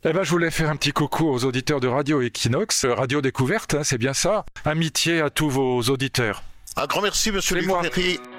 Eh ben, je voulais faire un petit coucou aux auditeurs de Radio Equinox, Radio Découverte, hein, c'est bien ça. Amitié à tous vos auditeurs. Un grand merci, monsieur C'est moi. Luc Ferry.